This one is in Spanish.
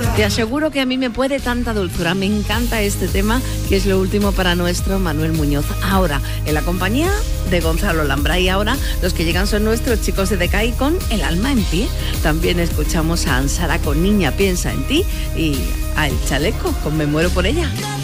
Te aseguro que a mí me puede tanta dulzura. Me encanta este tema, que es lo último para nuestro Manuel Muñoz. Ahora, en la compañía de Gonzalo Lambra. Y ahora, los que llegan son nuestros chicos de Decay con El alma en pie. También escuchamos a Ansara con Niña piensa en ti y a El Chaleco con Me muero por ella.